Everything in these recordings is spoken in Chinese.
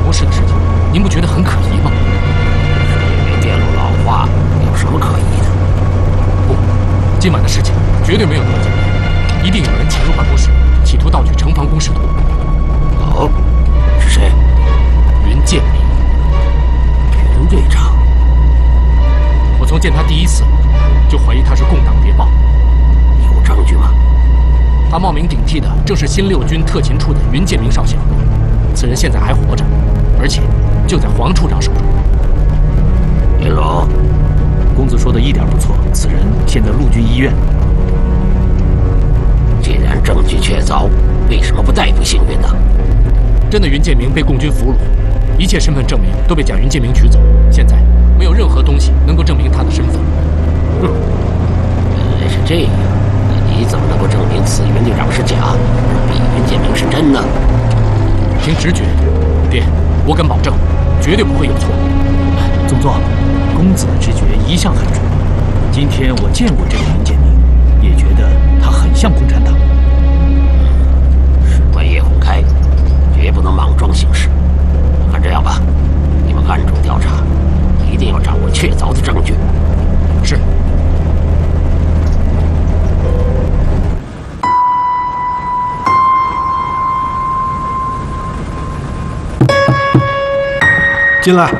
博士的事情，您不觉得很可疑吗？ 因为电路老化，有什么可疑的？ 不，今晚的事情绝对没有那么简单，一定有人潜入办公室，企图盗取城防公示图。 哦，是谁？ 云建明。 云队长。 我从见他第一次，就怀疑他是共党谍报。 有证据吗？ 他冒名顶替的正是新6军特勤处的云建明少校，此人现在还活着，而且就在黄处长手中。 云龙， 公子说的一点不错，此人现在陆军医院。 既然证据确凿，为什么不逮捕幸运呢？ 真的云建明被共军俘虏，一切身份证明都被假云建明取走，现在没有任何东西能够证明他的身份。 原来是这样，那你怎么能够证明此云队长是假，而彼云建明是真呢？ 凭直觉，爹，我敢保证，绝对不会有错。 宗座，公子的直觉一向很准。今天我见过这个云建明，也觉得他很像共产党。 事关叶红开，绝不能莽撞行事。看这样吧，你们暗中调查，一定要掌握确凿的证据。 是。 进来。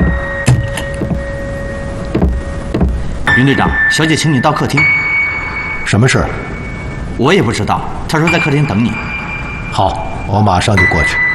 云队长，小姐请你到客厅。 什么事？ 我也不知道，她说在客厅等你。 好，我马上就过去。